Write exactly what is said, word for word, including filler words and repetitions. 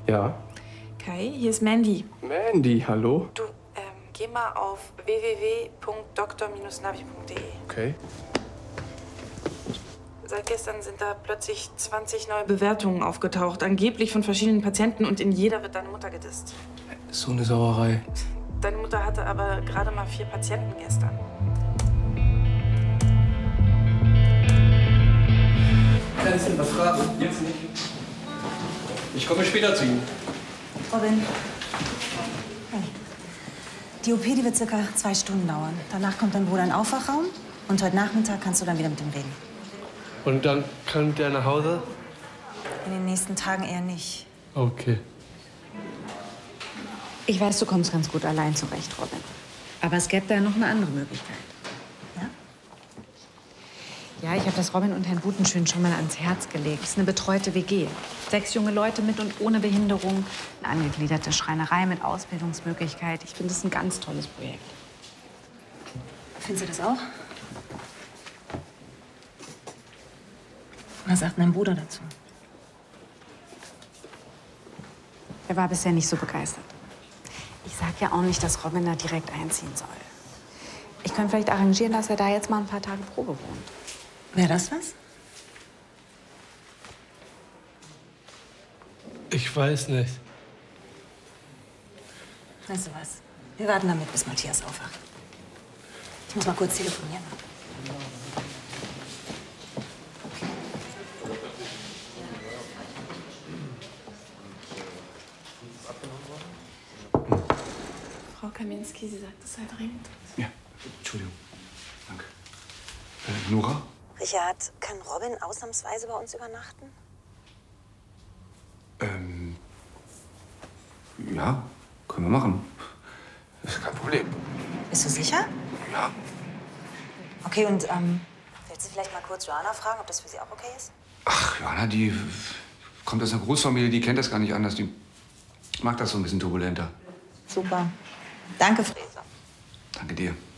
Ja. Kai, hier ist Mandy. Mandy, hallo? Du, ähm, geh mal auf w w w punkt doktor Bindestrich navi punkt de. Okay. Seit gestern sind da plötzlich zwanzig neue Bewertungen aufgetaucht, angeblich von verschiedenen Patienten, und in jeder wird deine Mutter gedisst. So eine Sauerei. Deine Mutter hatte aber gerade mal vier Patienten gestern. Kann ich Ihnen was fragen? Jetzt nicht. Ich komme später zu Ihnen. Robin. Hey. Die O P, die wird circa zwei Stunden dauern. Danach kommt dein Bruder in den Aufwachraum und heute Nachmittag kannst du dann wieder mit ihm reden. Und dann kommt der nach Hause? In den nächsten Tagen eher nicht. Okay. Ich weiß, du kommst ganz gut allein zurecht, Robin. Aber es gäbe da noch eine andere Möglichkeit. Ja? Ja, ich habe das Robin und Herrn Butenschön schon mal ans Herz gelegt. Es ist eine betreute W G. Sechs junge Leute mit und ohne Behinderung. Eine angegliederte Schreinerei mit Ausbildungsmöglichkeit. Ich finde es ein ganz tolles Projekt. Findest du das auch? Was sagt mein Bruder dazu? Er war bisher nicht so begeistert. Ich sag ja auch nicht, dass Robin da direkt einziehen soll. Ich könnte vielleicht arrangieren, dass er da jetzt mal ein paar Tage Probe wohnt. Wäre das was? Ich weiß nicht. Weißt du was? Wir warten damit, bis Matthias aufwacht. Ich muss mal kurz telefonieren. Frau Kaminski, sie sagt, es sei dringend. Ja, Entschuldigung. Danke. Äh, Nora? Richard, kann Robin ausnahmsweise bei uns übernachten? Ähm. Ja, können wir machen. Das ist kein Problem. Bist du sicher? Ja. Okay, und ähm, willst du vielleicht mal kurz Joanna fragen, ob das für sie auch okay ist? Ach, Johanna, die kommt aus einer Großfamilie, die kennt das gar nicht anders. Die mag das so ein bisschen turbulenter. Super. Danke, Fräser. Danke dir.